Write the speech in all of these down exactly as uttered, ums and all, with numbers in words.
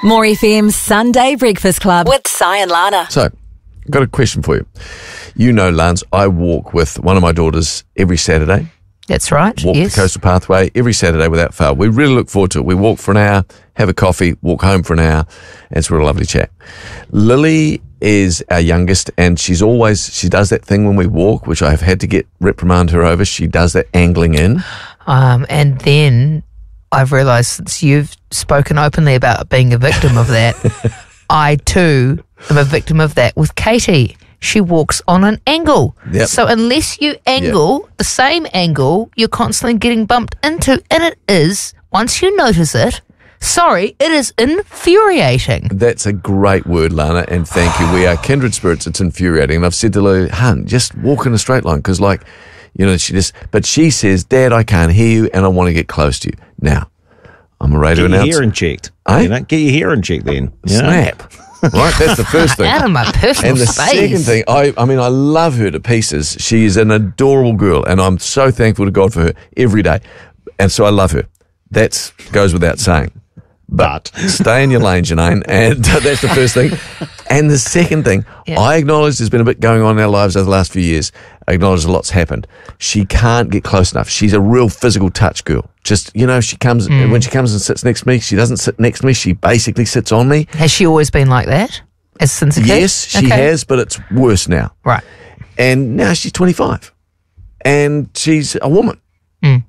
More F M's Sunday Breakfast Club with Si and Lana. So, I've got a question for you. You know, Lance, I walk with one of my daughters every Saturday. That's right, Walk yes. the Coastal Pathway every Saturday without fail. We really look forward to it. We walk for an hour, have a coffee, walk home for an hour, and it's a real lovely chat. Lily is our youngest, and she's always, she does that thing when we walk, which I have had to get reprimand her over. She does that angling in. Um, and then I've realised since you've spoken openly about being a victim of that, I too am a victim of that with Katie. She walks on an angle. Yep. So unless you angle Yep. the same angle, you're constantly getting bumped into. And it is, once you notice it, sorry, it is infuriating. That's a great word, Lana, and thank you. We are kindred spirits. It's infuriating. And I've said to Lily, hun, just walk in a straight line, because, like, you know, she just, but she says, Dad, I can't hear you and I want to get close to you. Now, I'm ready to Get your announce. hearing checked. Eh? You know, get your hearing checked then. You know? Snap. Right? That's the first thing. Out of my personal And the space. second thing, I, I mean, I love her to pieces. She is an adorable girl, and I'm so thankful to God for her every day. And so I love her. That goes without saying. But stay in your lane, Janine, and that's the first thing. And the second thing, Yeah. I acknowledge there's been a bit going on in our lives over the last few years. I acknowledge a lot's happened. She can't get close enough. She's a real physical touch girl. Just, you know, she comes, Mm. when she comes and sits next to me, she doesn't sit next to me. She basically sits on me. Has she always been like that? As since a kid? Yes, she Okay. has, but it's worse now. Right. And now she's twenty-five, and she's a woman. Mm.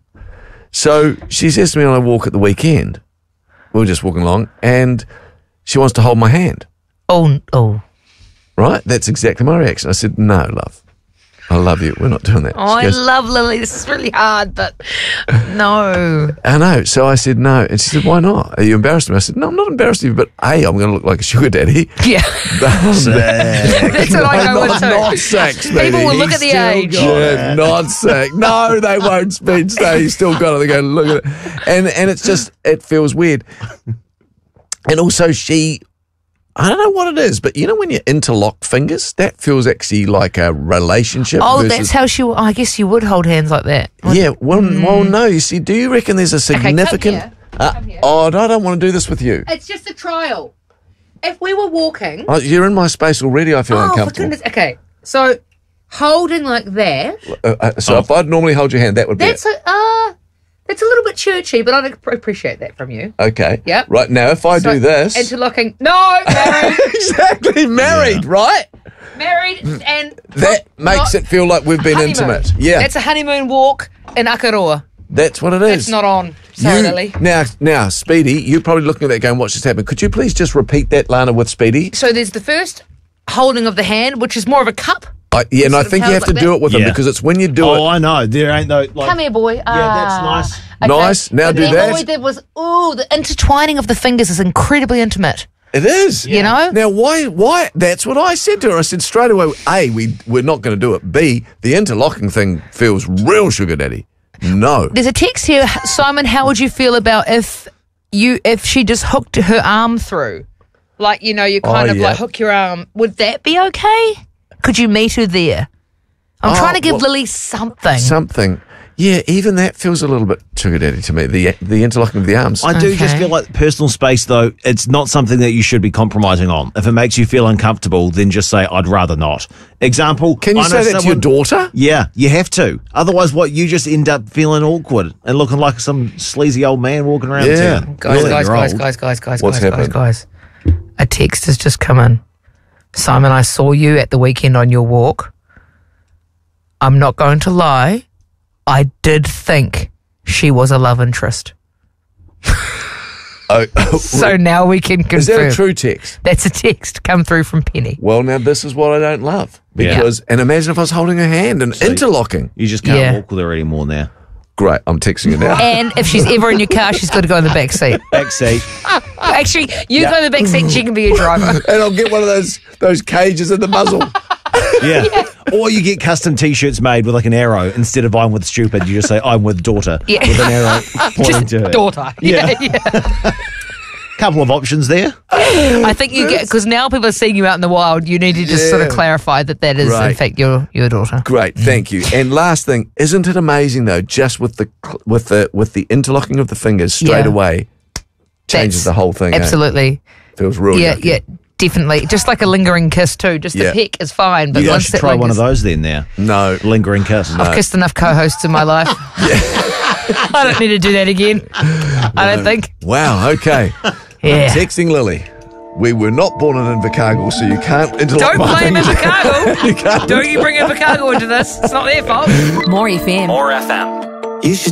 So she says to me on a walk at the weekend, we were just walking along, and she wants to hold my hand. Oh, oh. Right? That's exactly my reaction. I said, no, love. I love you. We're not doing that. Oh, She I goes, love Lily. This is really hard, but no. I know. So I said, no. And she said, why not? Are you embarrassed of me? I said, no, I'm not embarrassed of you, but A, I'm going to look like a sugar daddy. Yeah. That's That's what I go not, with too. not sex, People baby. will look at the still age. got Yeah, not sick. No, they won't speed stay. He's still got it. They go, look at it. And and it's just, it feels weird. And also she, I don't know what it is, but you know when you interlock fingers, that feels actually like a relationship. Oh, versus, that's how she. I guess you would hold hands like that. Yeah, well, well, no, you see, do you reckon there's a significant... here. Uh, Come here. oh, no, I don't want to do this with you. It's just a trial. If we were walking. Oh, you're in my space already, I feel Oh, for uncomfortable. goodness. Okay. So holding like that. Uh, uh, so if I'd normally hold your hand, that would be That's it. a. Uh, that's a little bit churchy, but I'd ap- appreciate that from you. Okay. Yep. Right, now if I So, do this... Interlocking. No, married. exactly, married, right? married and. That makes not- it feel like we've been honeymoon. intimate. Yeah, That's a honeymoon walk in Akaroa. that's what it is. It's not on. Sorry, You- Lily. Now, now, Speedy, you're probably looking at that going, what's just happened? Could you please just repeat that, Lana, with Speedy? So there's the first holding of the hand, which is more of a cup. I, yeah, and I sort of think you held have to like do that? it with them Yeah. because it's when you do Oh, it. I know. There ain't no like. Come here, boy. Yeah, that's nice. Nice. Now But do then that. all we did was, ooh, the intertwining of the fingers is incredibly intimate. It is. You know? Now, why? Why? That's what I said to her. I said straight away, A, we, we're not going to do it. B, the interlocking thing feels real sugar daddy. No. There's a text here, Simon. How would you feel about if you if she just hooked her arm through, like you know, you kind Oh, of yeah. like hook your arm? Would that be okay? Could you meet her there? I'm Oh, trying to give well, Lily something. Something. Yeah, even that feels a little bit sugar daddy to me, the the interlocking of the arms. I do just Okay. feel like personal space, though, it's not something that you should be compromising on. If it makes you feel uncomfortable, then just say, I'd rather not. Example. Can you I know say that to your someone- daughter? Yeah, you have to. Otherwise, what, you just end up feeling awkward and looking like some sleazy old man walking around Yeah. town. Guys, Really, guys, you're guys, old. guys, guys, guys, What's guys, happened? guys, guys. A text has just come in. Simon, I saw you at the weekend on your walk. I'm not going to lie. I did think she was a love interest. Oh, So now we can confirm. is that a true text? That's a text come through from Penny. Well, now this is what I don't love. Yeah. Because, and imagine if I was holding her hand and interlocking. You just can't Yeah. walk with her anymore now. Great, I'm texting her now. And if she's ever in your car, she's got to go in the back seat. Back seat. Actually, you go in the back seat and she can be your driver. And I'll get one of those those cages in the muzzle. Yeah. Or you get custom T-shirts made with like an arrow instead of I'm with stupid. You just say I'm with daughter Yeah. with an arrow pointing Just to her. daughter. Yeah. Yeah, yeah. Couple of options there. I think you get, because now people are seeing you out in the wild, you need to just sort of Yeah. clarify that that is, Right. in fact, your your daughter. Great, thank you. And last thing, isn't it amazing though? Just with the cl- with the with the interlocking of the fingers straight Yeah. away changes That's- the whole thing. eh? Absolutely. Feels real Yeah, yucky. yeah, definitely. Just like a lingering kiss too. Just Yeah. the peck is fine, but You guys once should that try one of lingers- those then now. No. Lingering kiss. I've kissed enough co-hosts in my life. I don't need to do that again. I don't think. Wow, okay. Yeah. Texting Lily. We were not born in Invercargill, so you can't interlock Don't my blame things. Invercargill. You can't. Don't you bring Invercargill into this. It's not their fault. More F M. More F M. You should